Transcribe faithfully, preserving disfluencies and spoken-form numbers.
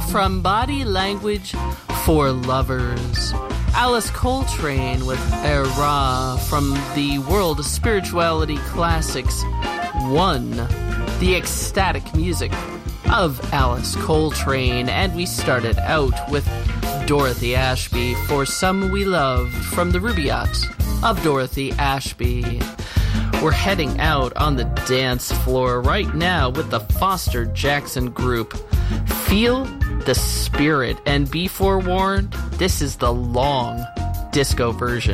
from Body Language for Lovers. Alice Coltrane with Era from the World of Spirituality Classics one, the ecstatic music of Alice Coltrane. And we started out with Dorothy Ashby for Some We Loved from the Rubaiyat of Dorothy Ashby. We're heading out on the dance floor right now with the Foster Jackson Group. Feel the spirit and be forewarned, this is the long disco version.